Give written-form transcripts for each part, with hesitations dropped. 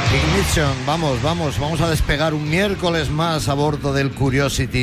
Ignition, vamos a despegar un miércoles más a bordo del Curiosity,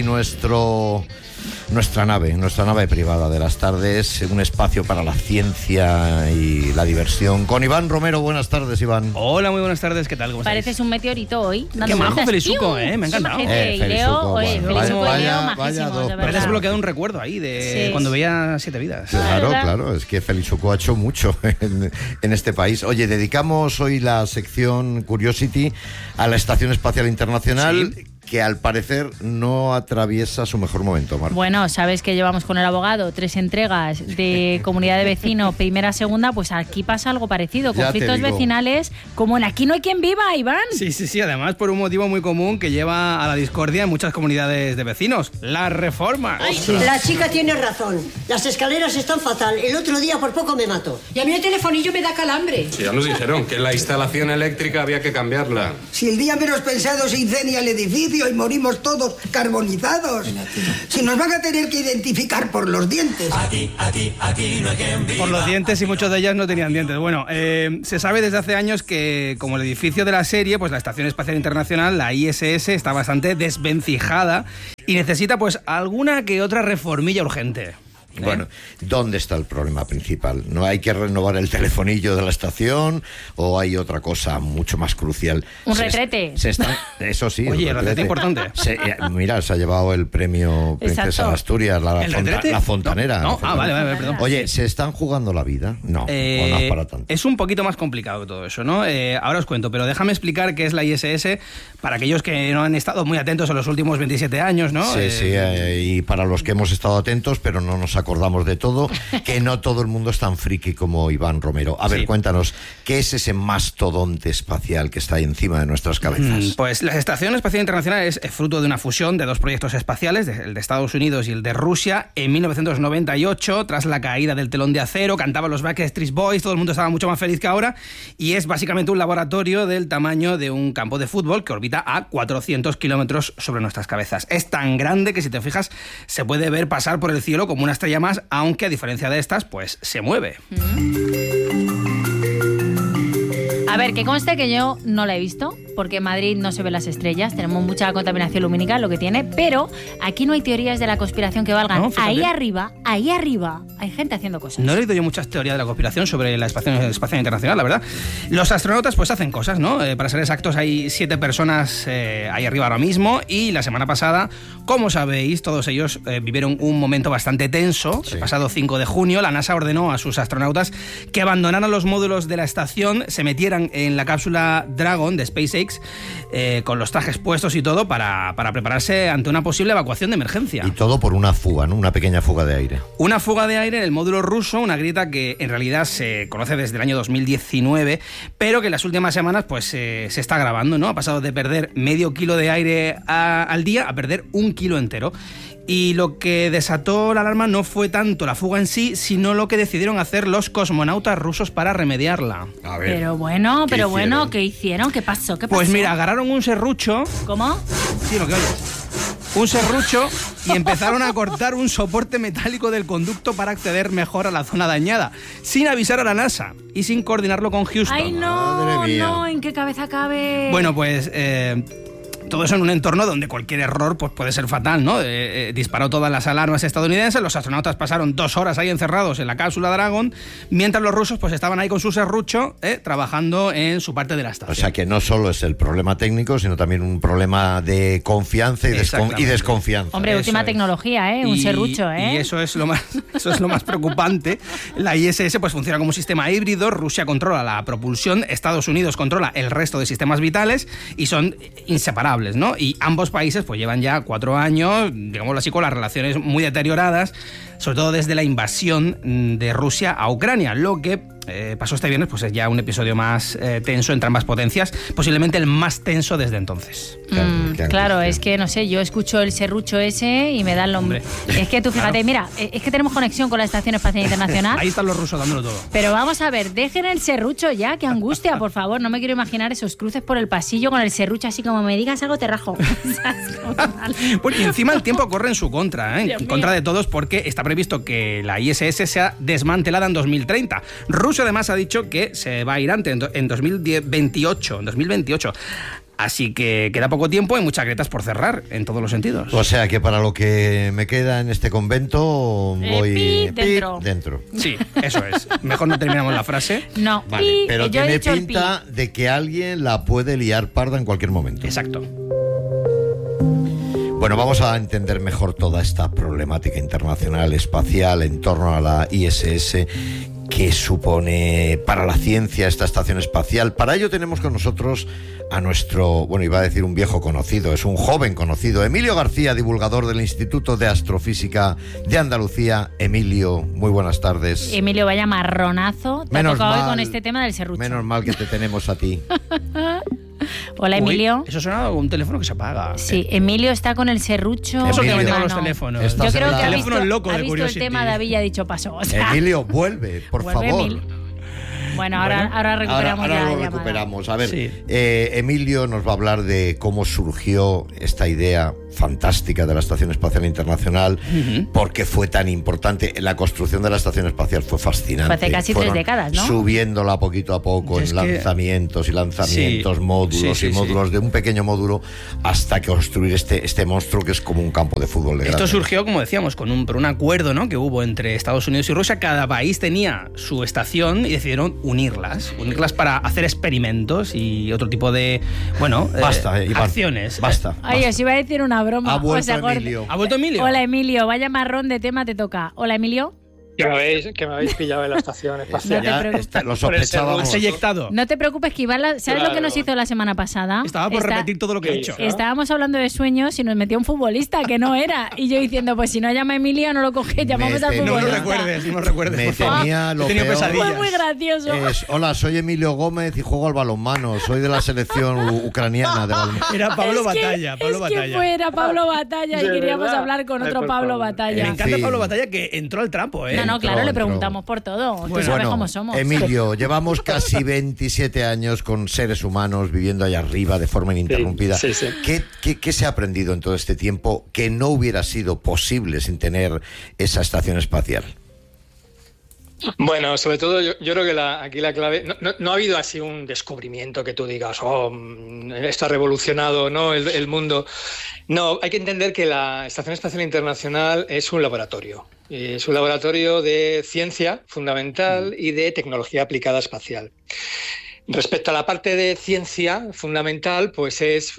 nuestra nave privada de las tardes, un espacio para la ciencia y la diversión. Con Iván Romero, buenas tardes, Iván. Hola, muy buenas tardes, ¿qué tal? ¿Cómo estáis? Pareces un meteorito hoy. Qué majo, Felizuco, me ha encantado. Leo, Felizuco y Leo, majísimos, de Me has verdad. desbloqueado un recuerdo ahí de cuando veía Siete Vidas. Claro, es que Felizuco ha hecho mucho en este país. Oye, dedicamos hoy la sección Curiosity a la Estación Espacial Internacional, que al parecer no atraviesa su mejor momento, Marta. Bueno, sabes que llevamos con el abogado 3 entregas de comunidad de vecinos, primera, segunda, pues aquí pasa algo parecido, Ya conflictos te digo. vecinales, como en Aquí no hay quien viva, Iván. Sí, además por un motivo muy común que lleva a la discordia en muchas comunidades de vecinos, la reforma. La chica tiene razón. Las escaleras están fatal. El otro día por poco me mato. Y a mí el telefonillo me da calambre. Sí, ya nos dijeron que la instalación eléctrica había que cambiarla. Si el día menos pensado se incendia el edificio y morimos todos carbonizados. Si nos van a tener que identificar por los dientes. Por los dientes, y muchos de ellas no tenían dientes. Bueno, se sabe desde hace años que como el edificio de la serie, pues la Estación Espacial Internacional, la ISS, está bastante desvencijada y necesita pues alguna que otra reformilla urgente. Bueno, ¿dónde está el problema principal? ¿No hay que renovar el telefonillo de la estación o hay otra cosa mucho más crucial? Un retrete. Eso sí. Oye, el retrete importante. Mira, se ha llevado el premio Princesa Exacto. de Asturias, ¿El la fontanera. No, vale, perdón. Oye, ¿se están jugando la vida? No, o no es para tanto. Es un poquito más complicado que todo eso, ¿no? Ahora os cuento, pero déjame explicar qué es la ISS para aquellos que no han estado muy atentos en los últimos 27 años, ¿no? Sí, y para los que hemos estado atentos, pero no nos acordamos de todo, que no todo el mundo es tan friki como Iván Romero. A ver, cuéntanos, ¿qué es ese mastodonte espacial que está ahí encima de nuestras cabezas? Pues la Estación Espacial Internacional es fruto de una fusión de dos proyectos espaciales, el de Estados Unidos y el de Rusia, en 1998, tras la caída del telón de acero, cantaban los Backstreet Boys, todo el mundo estaba mucho más feliz que ahora, y es básicamente un laboratorio del tamaño de un campo de fútbol que orbita a 400 kilómetros sobre nuestras cabezas. Es tan grande que, si te fijas, se puede ver pasar por el cielo como una estrella más, aunque a diferencia de estas, pues se mueve. A ver, que conste que yo no la he visto, porque en Madrid no se ven las estrellas, tenemos mucha contaminación lumínica, lo que tiene, pero aquí no hay teorías de la conspiración que valgan. No, ahí arriba, hay gente haciendo cosas. No he leído yo muchas teorías de la conspiración sobre la Estación Espacial Internacional, la verdad. Los astronautas pues hacen cosas, ¿no? Para ser exactos, hay 7 personas ahí arriba ahora mismo, y la semana pasada, como sabéis, todos ellos vivieron un momento bastante tenso. El pasado 5 de junio, la NASA ordenó a sus astronautas que abandonaran los módulos de la estación, se metieran en la cápsula Dragon de SpaceX, con los trajes puestos y todo, para prepararse ante una posible evacuación de emergencia. Y todo por una fuga, ¿no? Una pequeña fuga de aire. Una fuga de aire en el módulo ruso, una grieta que en realidad se conoce desde el año 2019, pero que en las últimas semanas pues se está agravando, ¿no? Ha pasado de perder medio kilo de aire al día a perder 1 kilo entero. Y lo que desató la alarma no fue tanto la fuga en sí, sino lo que decidieron hacer los cosmonautas rusos para remediarla. A ver. Pero bueno, ¿qué hicieron? ¿Qué pasó? Pues mira, agarraron un serrucho. ¿Cómo? Sí, lo que oyes. Un serrucho, y empezaron a cortar un soporte metálico del conducto para acceder mejor a la zona dañada, sin avisar a la NASA y sin coordinarlo con Houston. Ay, no, Madre mía. no, ¿en qué cabeza cabe? Bueno, pues todo eso en un entorno donde cualquier error pues puede ser fatal, ¿no? Disparó todas las alarmas estadounidenses, los astronautas pasaron 2 horas ahí encerrados en la cápsula Dragon, mientras los rusos pues estaban ahí con su serrucho, trabajando en su parte de la estación. O sea que no solo es el problema técnico, sino también un problema de confianza y desconfianza. Hombre, Eso última es. tecnología, un serrucho, Y eso es lo más preocupante. La ISS pues funciona como un sistema híbrido. Rusia controla la propulsión, Estados Unidos controla el resto de sistemas vitales y son inseparables, ¿no? Y ambos países pues llevan ya 4 años, digámoslo así, con las relaciones muy deterioradas, sobre todo desde la invasión de Rusia a Ucrania, lo que pasó este viernes pues es ya un episodio más tenso entre ambas potencias, posiblemente el más tenso desde entonces. Claro, es que no sé, yo escucho el serrucho ese y me da el hombre. Es que tú fíjate, mira, es que tenemos conexión con la Estación Espacial Internacional. Ahí están los rusos dándolo todo. Pero vamos a ver, dejen el serrucho ya, qué angustia, por favor. No me quiero imaginar esos cruces por el pasillo con el serrucho así como me digas algo te rajo. Pues, y encima el tiempo corre en su contra, Dios en contra mío. de todos, porque está previsto que la ISS sea desmantelada en 2030. Rusia Rusia además ha dicho que se va a ir antes, en 2028. Así que queda poco tiempo y muchas grietas por cerrar en todos los sentidos. O sea que para lo que me queda en este convento voy dentro. Sí, eso es. Mejor no terminamos la frase. No. Vale, pero tiene pinta de que alguien la puede liar parda en cualquier momento. Exacto. Bueno, vamos a entender mejor toda esta problemática internacional espacial en torno a la ISS. ¿Qué supone para la ciencia esta estación espacial? Para ello tenemos con nosotros a nuestro, bueno, iba a decir un viejo conocido, es un joven conocido, Emilio García, divulgador del Instituto de Astrofísica de Andalucía. Emilio, muy buenas tardes. Emilio, vaya marronazo. Te ha tocado hoy con este tema del serrucho. Menos mal que te tenemos a ti. Hola, Emilio. Eso suena como un teléfono que se apaga. Sí, Emilio está con el serrucho. Eso que me con los teléfonos. Yo creo que ha visto el tema de David y ha dicho paso. O sea, Emilio, vuelve, por favor. Bueno, ahora recuperamos ahora lo la recuperamos. A ver, sí. Emilio nos va a hablar de cómo surgió esta idea fantástica de la Estación Espacial Internacional, porque fue tan importante. La construcción de la Estación Espacial fue fascinante. Fue hace casi 3 décadas, ¿no? Subiéndola poquito a poco en lanzamientos, módulos y módulos de un pequeño módulo, hasta que construir este monstruo que es como un campo de fútbol de grande. Esto surgió, como decíamos, por un acuerdo, ¿no?, que hubo entre Estados Unidos y Rusia. Cada país tenía su estación y decidieron unirlas para hacer experimentos y otro tipo de, acciones. Basta. Ay, os iba a decir una broma. Ha vuelto Emilio. ¿Ha vuelto Emilio? Hola, Emilio. Vaya marrón de tema te toca. Hola, Emilio. Que me habéis pillado en la estación espacial. Lo sospechábamos. Has eyectado. No te preocupes, que ¿sabes lo que nos hizo la semana pasada? Estaba por repetir todo lo que he hecho. Estábamos hablando de sueños y nos metió un futbolista que no era. Y yo diciendo, pues si no llama a Emilio, no lo coge, llamamos al futbolista. No recuerdes. Me tenía lo peor. Fue muy gracioso. Hola, soy Emilio Gómez y juego al balonmano. Soy de la selección ucraniana de balonmano. Era Pablo Batalla. Era Pablo Batalla y queríamos hablar con otro Pablo Batalla. Me encanta Pablo Batalla, que entró al trapo, ¿eh? No, claro, le preguntamos por todo. Tú sabes cómo somos. Emilio, llevamos casi 27 años con seres humanos viviendo allá arriba de forma ininterrumpida. Sí. ¿Qué se ha aprendido en todo este tiempo que no hubiera sido posible sin tener esa estación espacial? Bueno, sobre todo yo creo que aquí la clave... No ha habido así un descubrimiento que tú digas, esto ha revolucionado, ¿no?, el mundo. No, hay que entender que la Estación Espacial Internacional es un laboratorio. Es un laboratorio de ciencia fundamental y de tecnología aplicada espacial. Respecto a la parte de ciencia fundamental, pues es...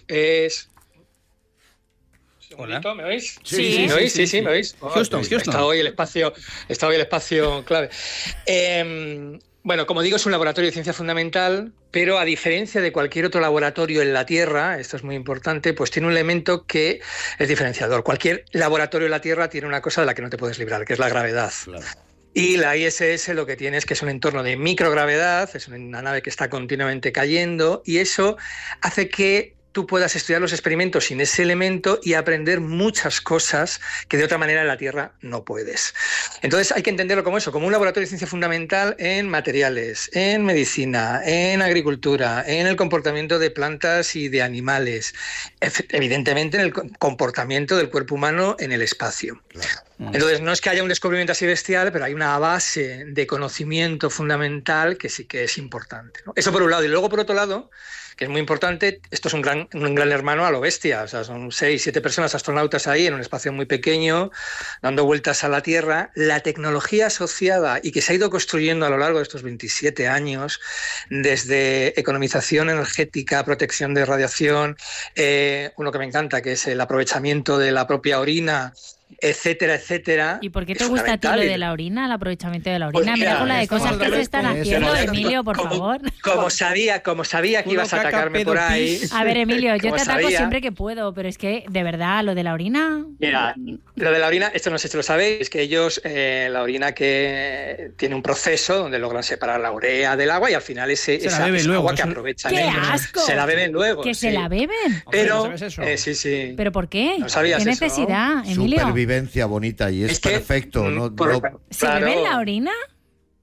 Hola. ¿Me oís? Sí, ¿Me oís? Sí, ¿me oís? Houston. Está hoy el espacio clave. Bueno, como digo, es un laboratorio de ciencia fundamental, pero a diferencia de cualquier otro laboratorio en la Tierra, esto es muy importante, pues tiene un elemento que es diferenciador. Cualquier laboratorio en la Tierra tiene una cosa de la que no te puedes librar, que es la gravedad. Claro. Y la ISS lo que tiene es que es un entorno de microgravedad, es una nave que está continuamente cayendo, y eso hace que tú puedas estudiar los experimentos sin ese elemento y aprender muchas cosas que de otra manera en la Tierra no puedes. Entonces hay que entenderlo como eso, como un laboratorio de ciencia fundamental en materiales, en medicina, en agricultura, en el comportamiento de plantas y de animales, evidentemente en el comportamiento del cuerpo humano en el espacio. Entonces no es que haya un descubrimiento así bestial, pero hay una base de conocimiento fundamental que sí que es importante, ¿no? Eso por un lado. Y luego por otro lado, que es muy importante, esto es un gran hermano a lo bestia, o sea, son 6, 7 personas astronautas ahí en un espacio muy pequeño, dando vueltas a la Tierra. La tecnología asociada y que se ha ido construyendo a lo largo de estos 27 años, desde economización energética, protección de radiación, uno que me encanta, que es el aprovechamiento de la propia orina, etcétera, etcétera. ¿Y por qué te gusta a ti lo de la orina, el aprovechamiento de la orina? Pues mira con la de cosas que se están haciendo, Emilio, por favor. Como sabía que ibas a atacarme por ahí. A ver, Emilio, yo te ataco siempre que puedo, pero es que, de verdad, lo de la orina... Mira, lo de la orina, esto no sé si lo sabéis, es que ellos, la orina que tiene un proceso donde logran separar la urea del agua y al final esa agua que aprovechan ellos. ¡Qué asco! Se la beben luego. ¿Que se la beben? Pero, sí. ¿Pero por qué? ¿No sabías ¿Qué eso? necesidad, Emilio? Vivencia bonita y es perfecto. ¿Se beben la orina?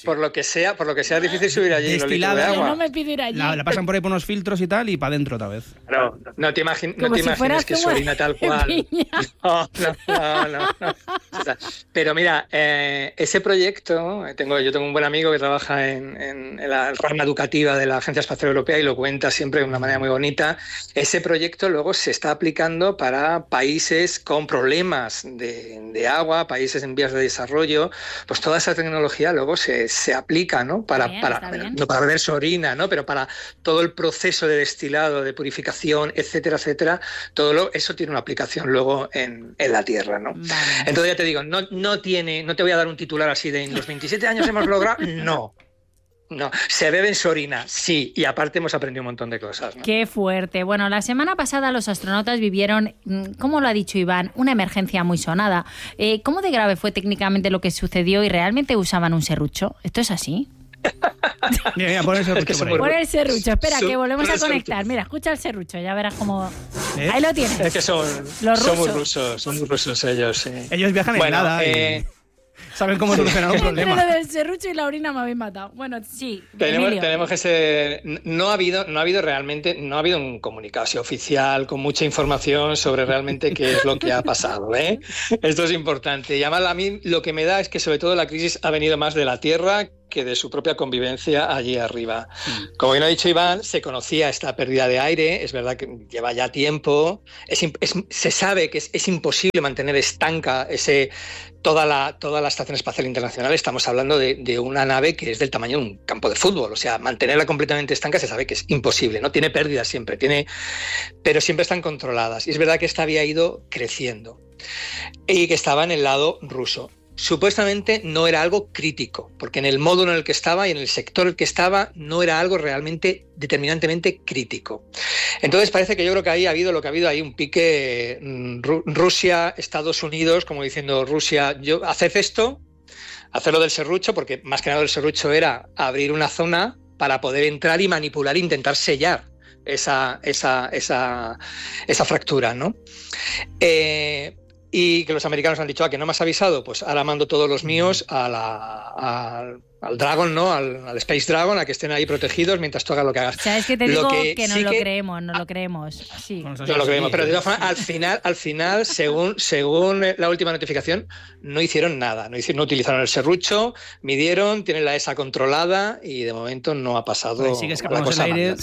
Por lo que sea es difícil subir allí los litros de agua. No me pido ir allí. La pasan por ahí por unos filtros y tal y para adentro otra vez. No te imagines que es zumo orina tal cual. No. Pero mira, ese proyecto, yo tengo un buen amigo que trabaja en la rama educativa de la Agencia Espacial Europea y lo cuenta siempre de una manera muy bonita. Ese proyecto luego se está aplicando para países con problemas de agua, países en vías de desarrollo. Pues toda esa tecnología luego se aplica, ¿no? No para beber su orina, ¿no? Pero para todo el proceso de destilado, de purificación, etcétera, etcétera, eso tiene una aplicación luego en la Tierra, ¿no? Vale. Entonces ya te digo, no te voy a dar un titular así de en los 27 años hemos logrado, no. Se bebe en su orina, sí, y aparte hemos aprendido un montón de cosas, ¿no? Qué fuerte. Bueno, la semana pasada los astronautas vivieron, como lo ha dicho Iván, una emergencia muy sonada. ¿Cómo de grave fue técnicamente lo que sucedió y realmente usaban un serrucho? ¿Esto es así? Mira, pon el serrucho. Pon el serrucho, espera, que volvemos a conectar. Mira, escucha el serrucho, ya verás cómo... Ahí lo tienes. Es que son muy rusos ellos, sí. Ellos viajan en nada saben cómo solucionar un problema. Entre lo del serrucho y la orina me habéis matado. Bueno, sí. Tenemos que ser... No ha habido un comunicado oficial con mucha información sobre realmente qué es lo que ha pasado, ¿eh? Esto es importante. Y además a mí lo que me da es que sobre todo la crisis ha venido más de la Tierra que de su propia convivencia allí arriba. Como bien ha dicho Iván, se conocía esta pérdida de aire, es verdad que lleva ya tiempo, se sabe que es imposible mantener estanca toda la Estación Espacial Internacional. Estamos hablando de una nave que es del tamaño de un campo de fútbol, o sea, mantenerla completamente estanca se sabe que es imposible, ¿no? Tiene pérdidas siempre, pero siempre están controladas. Y es verdad que esta había ido creciendo y que estaba en el lado ruso. Supuestamente no era algo crítico, porque en el módulo en el que estaba y en el sector en el que estaba no era algo realmente determinantemente crítico. Entonces parece que yo creo que ahí ha habido un pique Rusia, Estados Unidos, como diciendo Rusia, haced esto, hacerlo del serrucho, porque más que nada el serrucho era abrir una zona para poder entrar y manipular e intentar sellar esa fractura, ¿no? Y que los americanos han dicho, que no me has avisado, pues ahora mando todos los míos al Dragon, ¿no? Al Space Dragon, a que estén ahí protegidos mientras tú hagas lo que hagas. ¿Sabes qué te digo? Que no lo creemos. Sí. No lo creemos, pero de todas formas, al final, según la última notificación, no hicieron nada. No utilizaron el serrucho, midieron, tienen la ESA controlada y de momento no ha pasado. Pues sigue escapando el aire.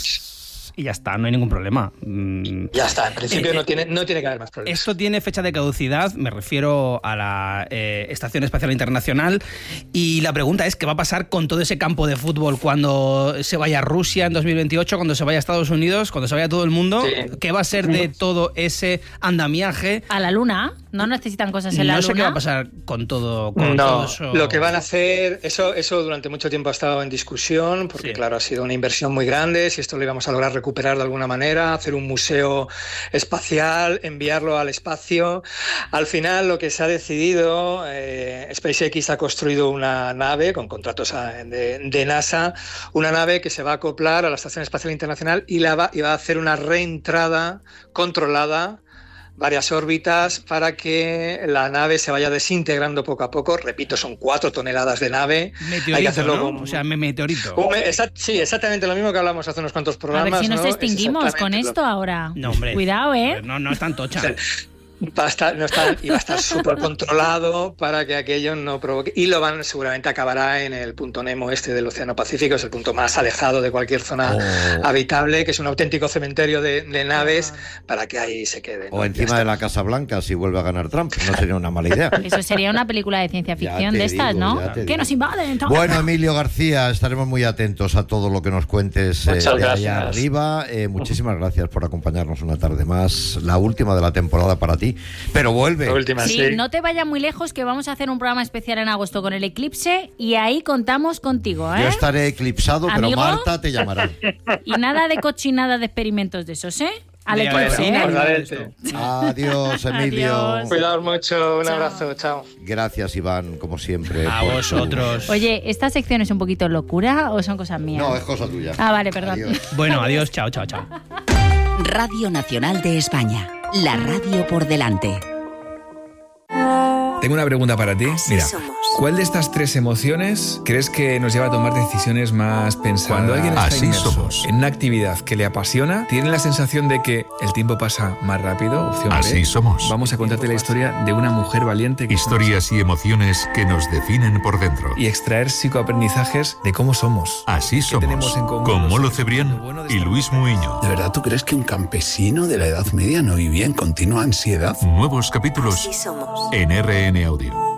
Y ya está, no hay ningún problema. Ya está, en principio no tiene que haber más problemas. Esto tiene fecha de caducidad, me refiero a la Estación Espacial Internacional, y la pregunta es, ¿qué va a pasar con todo ese campo de fútbol cuando se vaya a Rusia en 2028, cuando se vaya a Estados Unidos, cuando se vaya a todo el mundo? Sí. ¿Qué va a ser de todo ese andamiaje? ¿A la Luna? ¿No necesitan cosas en la Luna? No sé qué va a pasar con todo eso. Lo que van a hacer, eso durante mucho tiempo ha estado en discusión, porque claro, ha sido una inversión muy grande, si esto lo íbamos a lograr recuperar de alguna manera, hacer un museo espacial, enviarlo al espacio. Al final lo que se ha decidido, SpaceX ha construido una nave con contratos de NASA, una nave que se va a acoplar a la Estación Espacial Internacional y va a hacer una reentrada controlada, varias órbitas, para que la nave se vaya desintegrando poco a poco. Repito, son 4 toneladas de nave. Meteorito, hay que hacerlo, ¿no? O sea, meteorito. Sí, exactamente lo mismo que hablamos hace unos cuantos programas. A ver si nos extinguimos con esto ahora. No, hombre. Cuidado, ¿eh? No es tan tocha. Va a estar súper controlado para que aquello no provoque. Y seguramente acabará en el punto Nemo del Océano Pacífico, es el punto más alejado de cualquier zona habitable, que es un auténtico cementerio de naves, para que ahí se quede, ¿no? O encima de la Casa Blanca, si vuelve a ganar Trump, no sería una mala idea. Eso sería una película de ciencia ficción de estas, ¿no? Que nos invaden. Bueno, Emilio García, estaremos muy atentos a todo lo que nos cuentes de allá arriba. Muchísimas gracias por acompañarnos una tarde más, la última de la temporada para ti. Pero vuelve. La última, sí, no te vayas muy lejos, que vamos a hacer un programa especial en agosto con el eclipse y ahí contamos contigo, ¿eh? Yo estaré eclipsado, ¿amigo? Pero Marta te llamará. Y nada de cochinada de experimentos de esos, ¿eh? Al eclipse, Adiós, Emilio. Adiós. Cuidaos mucho, un abrazo, chao. Gracias, Iván, como siempre. A vosotros. Oye, ¿esta sección es un poquito locura o son cosas mías? No, es cosa tuya. Vale, perdón. Adiós. Bueno, adiós, chao. Radio Nacional de España, la radio por delante. Tengo una pregunta para ti. Mira, ¿cuál de estas 3 emociones crees que nos lleva a tomar decisiones más pensadas? Cuando alguien está inmerso en una actividad que le apasiona, ¿tiene la sensación de que el tiempo pasa más rápido? Opción B. Así somos. Vamos a contarte la historia de una mujer valiente. Historias y emociones que nos definen por dentro. Y extraer psicoaprendizajes de cómo somos. Así somos. Con Molo Cebrián y Luis Muiño. ¿De verdad tú crees que un campesino de la Edad Media no vivía en continua ansiedad? Nuevos capítulos en RN Audio.